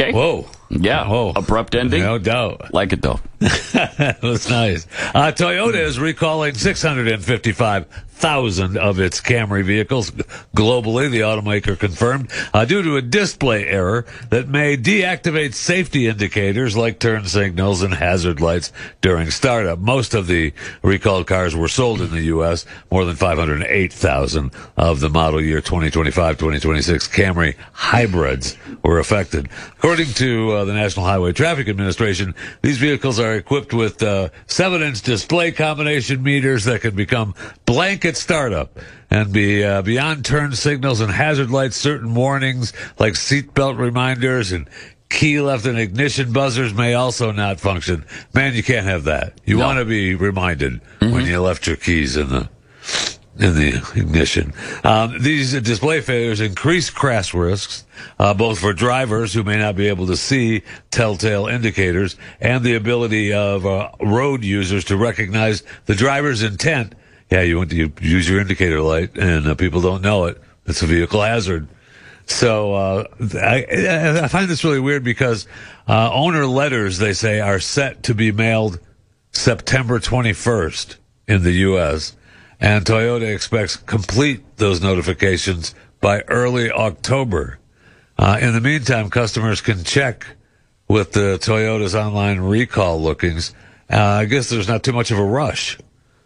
Okay. Whoa. Yeah. Whoa. Abrupt ending. No doubt. Like it, though. That was nice. Toyota is recalling 655,000 of its Camry vehicles globally, the automaker confirmed, due to a display error that may deactivate safety indicators like turn signals and hazard lights during startup. Most of the recalled cars were sold in the U.S. More than 508,000 of the model year 2025-2026 Camry hybrids were affected. According to the National Highway Traffic Administration, these vehicles are equipped with 7-inch display combination meters that can become blanket startup and be beyond turn signals and hazard lights. Certain warnings like seatbelt reminders and key left and ignition buzzers may also not function. Man, you can't have that. You want to be reminded when you left your keys in the ignition. These display failures increase crash risks, both for drivers who may not be able to see telltale indicators and the ability of road users to recognize the driver's intent. Yeah, you use your indicator light and people don't know it. It's a vehicle hazard. So I find this really weird because owner letters, they say, are set to be mailed September 21st in the U.S., and Toyota expects complete those notifications by early October. In the meantime, customers can check with the Toyota's online recall lookings. I guess there's not too much of a rush.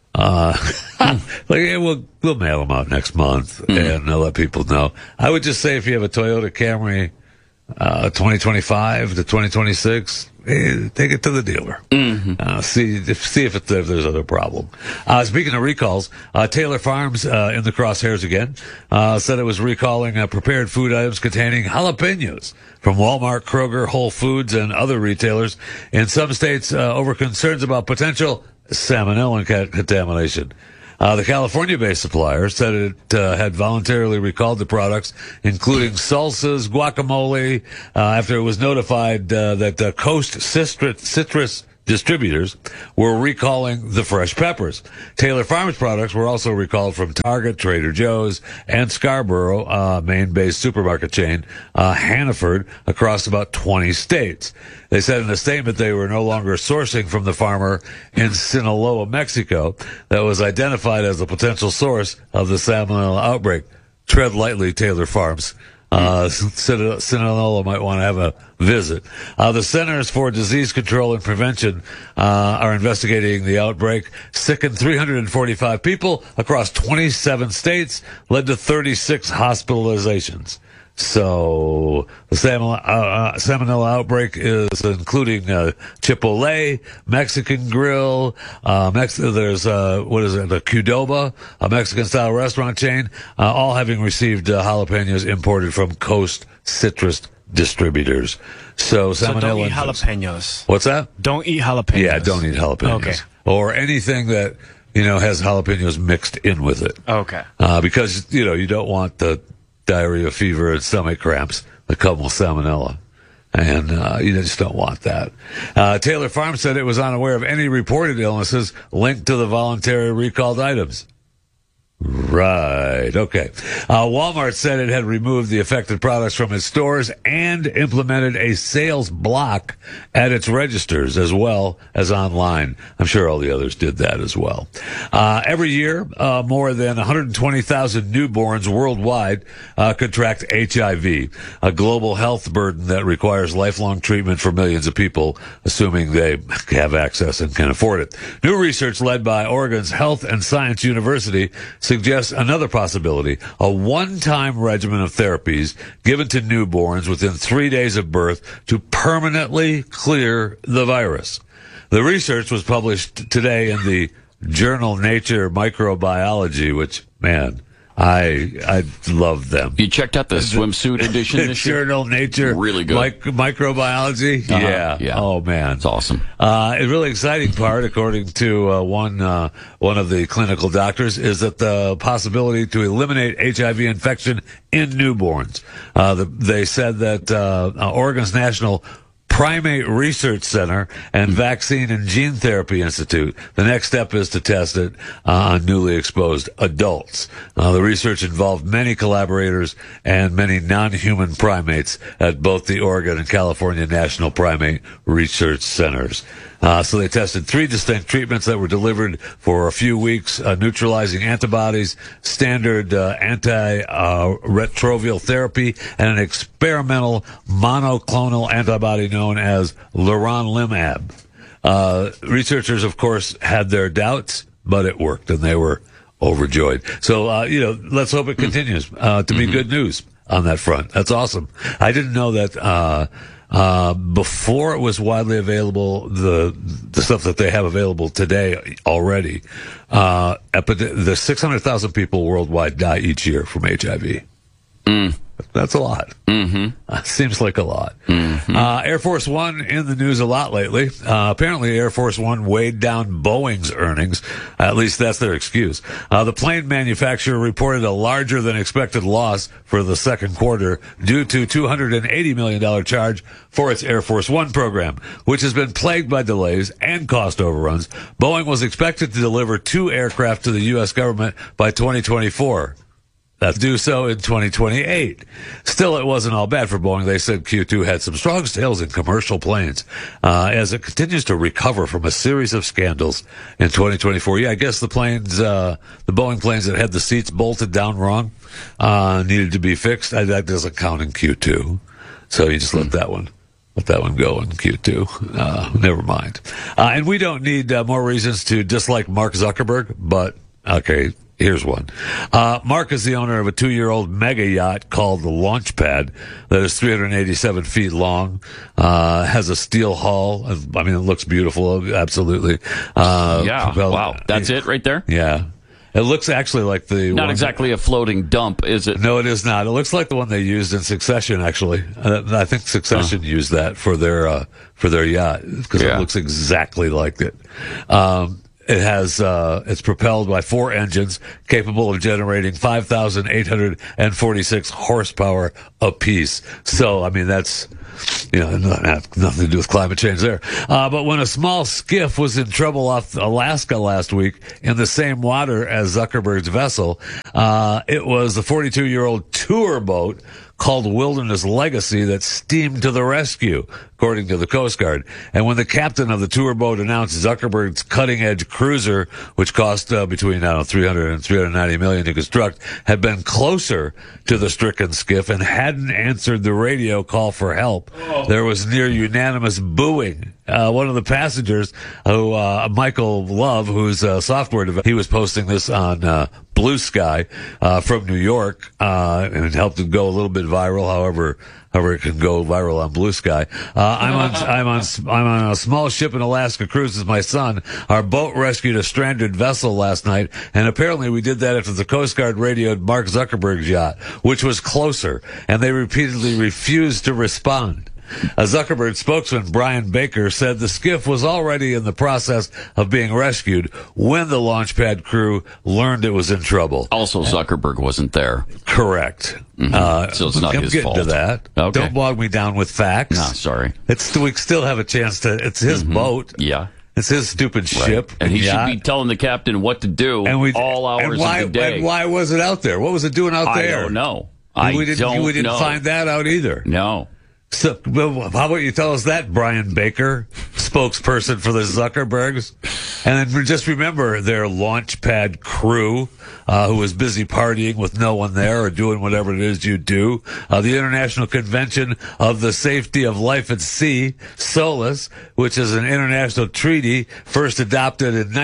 We'll mail them out next month and let people know. I would just say if you have a Toyota Camry 2025 to 2026, take it to the dealer. See if there's other problem. Speaking of recalls, Taylor Farms in the crosshairs again said it was recalling prepared food items containing jalapenos from Walmart, Kroger, Whole Foods, and other retailers in some states over concerns about potential salmonella contamination. The California-based supplier said it had voluntarily recalled the products, including salsas, guacamole, after it was notified that Coast Citrus distributors were recalling the fresh peppers. Taylor Farms products were also recalled from Target, Trader Joe's, and Scarborough, Maine-based supermarket chain, Hannaford, across about 20 states. They said in a statement they were no longer sourcing from the farmer in Sinaloa, Mexico, that was identified as a potential source of the salmonella outbreak. Tread lightly, Taylor Farms. Sinaloa might want to have a visit. The Centers for Disease Control and Prevention are investigating the outbreak. Sickened 345 people across 27 states, led to 36 hospitalizations. So the salmonella outbreak is including Chipotle, Mexican Grill, there's the Qdoba, a Mexican-style restaurant chain, all having received jalapenos imported from Coast Citrus distributors. So salmonella. So don't eat jalapenos. What's that? Don't eat jalapenos. Yeah, don't eat jalapenos. Okay. Or anything that has jalapenos mixed in with it. Okay. Because you don't want the diarrhea, fever, and stomach cramps that come with salmonella. And you just don't want that. Taylor Farms said it was unaware of any reported illnesses linked to the voluntary recalled items. Right. Okay. Walmart said it had removed the affected products from its stores and implemented a sales block at its registers as well as online. I'm sure all the others did that as well. Every year, more than 120,000 newborns worldwide contract HIV, a global health burden that requires lifelong treatment for millions of people, assuming they have access and can afford it. New research led by Oregon's Health and Science University suggests another possibility, a one-time regimen of therapies given to newborns within 3 days of birth to permanently clear the virus. The research was published today in the journal Nature Microbiology, which, man, I love them. You checked out the swimsuit edition this year? Journal Nature. Really good. Microbiology. Yeah. Oh, man. It's awesome. A really exciting part, according to one of the clinical doctors, is that the possibility to eliminate HIV infection in newborns. They said that Oregon's National Primate Research Center and Vaccine and Gene Therapy Institute. The next step is to test it on newly exposed adults. The research involved many collaborators and many non-human primates at both the Oregon and California National Primate Research Centers. So they tested 3 distinct treatments that were delivered for a few weeks, neutralizing antibodies, standard anti-retroviral therapy, and an experimental monoclonal antibody known as leronlimab. Researchers, of course, had their doubts, but it worked, and they were overjoyed. So, let's hope it continues to be good news on that front. That's awesome. I didn't know that before it was widely available, the stuff that they have available today already, the 600,000 people worldwide die each year from HIV. That's a lot. Seems like a lot. Air Force One in the news a lot lately. Apparently Air Force One weighed down Boeing's earnings. At least that's their excuse. The plane manufacturer reported a larger than expected loss for the second quarter due to $280 million charge for its Air Force One program, which has been plagued by delays and cost overruns. Boeing was expected to deliver 2 aircraft to the U.S. government by 2024. That's do so in 2028. Still, it wasn't all bad for Boeing. They said Q2 had some strong sales in commercial planes as it continues to recover from a series of scandals in 2024. Yeah, I guess the Boeing planes that had the seats bolted down wrong needed to be fixed. That doesn't count in Q2. So you just let that one go in Q2. Never mind. And we don't need more reasons to dislike Mark Zuckerberg, but okay. Here's one. Mark is the owner of a 2-year-old mega yacht called the Launchpad that is 387 feet long, has a steel hull. I mean, it looks beautiful, absolutely. Wow. That's it right there? Yeah. It looks actually like the Not exactly a floating dump, is it? No, it is not. It looks like the one they used in Succession, actually. I think Succession used that for their yacht because it looks exactly like it. It has, it's propelled by 4 engines capable of generating 5,846 horsepower apiece. So, I mean, that's, nothing to do with climate change there. But when a small skiff was in trouble off Alaska last week in the same water as Zuckerberg's vessel, it was the 42-year-old tour boat called Wilderness Legacy that steamed to the rescue, according to the Coast Guard. And when the captain of the tour boat announced Zuckerberg's cutting-edge cruiser, which cost between 300 and 390 million to construct, had been closer to the stricken skiff and hadn't answered the radio call for help, there was near unanimous booing. One of the passengers, Michael Love, who's a software developer, he was posting this on Blue Sky from New York, and it helped it go a little bit viral. However it can go viral on Blue Sky. I'm on a small ship in Alaska cruise with my son. Our boat rescued a stranded vessel last night, and apparently we did that after the Coast Guard radioed Mark Zuckerberg's yacht, which was closer, and they repeatedly refused to respond. A Zuckerberg spokesman, Brian Baker, said the skiff was already in the process of being rescued when the Launchpad crew learned it was in trouble. Also, Zuckerberg wasn't there. Correct. So it's not his fault. To that. Okay. Don't bog me down with facts. No, sorry. We still have a chance to. It's his boat. Yeah. It's his stupid ship. And he should be telling the captain what to do all hours of the day. And why was it out there? What was it doing out there? I don't know. We didn't find that out either. No. So, how about you tell us that, Brian Baker, spokesperson for the Zuckerbergs? And then just remember their Launchpad crew, who was busy partying with no one there or doing whatever it is you do. The International Convention of the Safety of Life at Sea, SOLAS, which is an international treaty first adopted in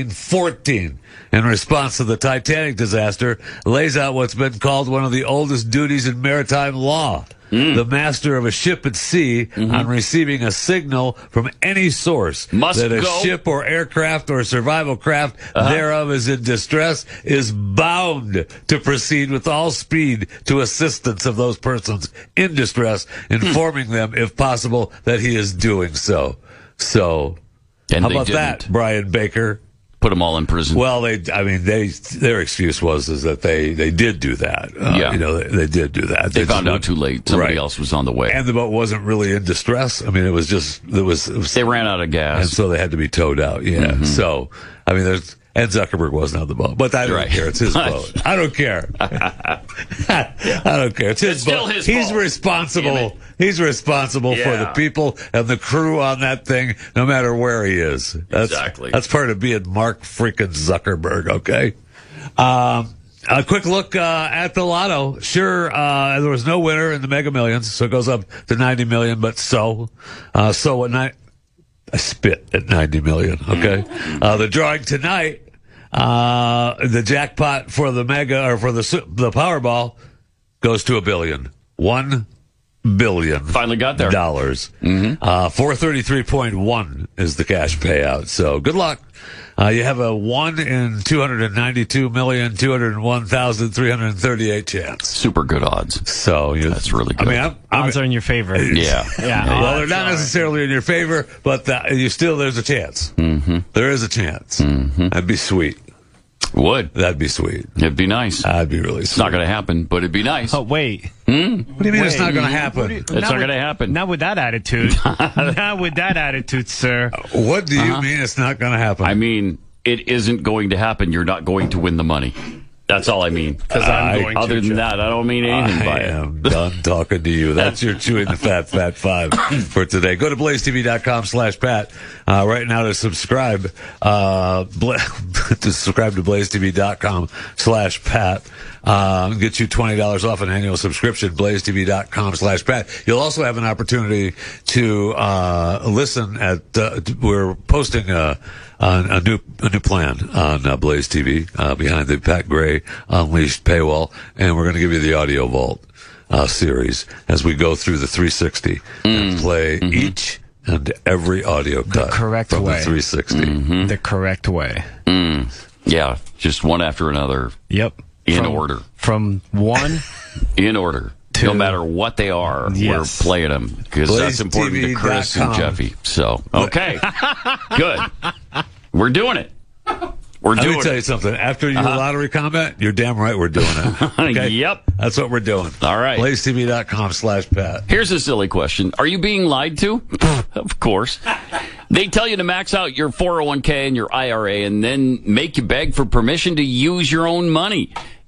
1914. In response to the Titanic disaster, lays out what's been called one of the oldest duties in maritime law. The master of a ship at sea, on receiving a signal from any source that a ship or aircraft or survival craft thereof is in distress, is bound to proceed with all speed to assistance of those persons in distress, informing them, if possible, that he is doing so. So, And how about that, Brian Baker? put them all in prison. Well, their excuse was that they did do that. They did do that. They found out too late. Somebody else was on the way. And the boat wasn't really in distress. I mean, it was they ran out of gas. And so they had to be towed out. Yeah. Mm-hmm. So, I mean, Ed Zuckerberg wasn't on the boat, but I don't care. It's his boat. I don't care. I don't care. It's his boat. He's responsible. He's responsible for the people and the crew on that thing, no matter where he is. That's part of being Mark freaking Zuckerberg. Okay. A quick look at the lotto. Sure, there was no winner in the Mega Millions, so it goes up to 90 million. But what night? I spit at 90 million. Okay. The drawing tonight, the jackpot for the Mega or for the Powerball goes to $1 billion. $1 billion. Finally got there. Dollars. 433.1 is the cash payout. So good luck. You have a 1 in 292,201,338 chance. Super good odds. So that's really good. I mean, odds are in your favor. Yeah. Well, they're not necessarily in your favor, but there's a chance. Mm-hmm. There is a chance. Mm-hmm. That'd be sweet. That'd be sweet. It'd be nice. That'd be really sweet. It's not going to happen, but it'd be nice. Oh, wait. What do you mean it's not going to happen? It's not going to happen. Not with that attitude. Not with that attitude, sir. What do you mean it's not going to happen? I mean, it isn't going to happen. You're not going to win the money. That's all I mean. Other than that, I don't mean anything by it. I am done talking to you. That's your Chewing the Fat Five for today. Go to blazetv.com/Pat right now to subscribe. To subscribe to blazetv.com/Pat. Get you $20 off an annual subscription, blazetv.com/Pat. You'll also have an opportunity to listen at, we're posting a new plan on Blaze TV behind the Pat Gray Unleashed paywall, and we're going to give you the Audio Vault series as we go through the 360 and play each and every audio cut from the 360. The correct way. Yeah, just one after another. Yep. In order. From one in order. No matter what they are, we're playing them because that's important to Chris and Jeffy. So, okay. Good. We're doing it. Let me tell you something. After your lottery comment, you're damn right we're doing it. Okay? Yep. That's what we're doing. All right. blazetv.com/Pat. Here's a silly question. Are you being lied to? Of course. They tell you to max out your 401k and your IRA and then make you beg for permission to use your own money.